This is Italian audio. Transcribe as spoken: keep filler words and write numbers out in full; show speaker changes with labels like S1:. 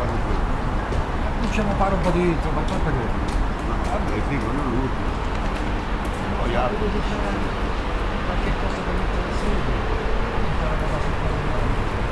S1: Facciamo fare un po' di ma tanto che...
S2: Vabbè, sì, non è l'ultimo. Poi altro.
S1: Qualche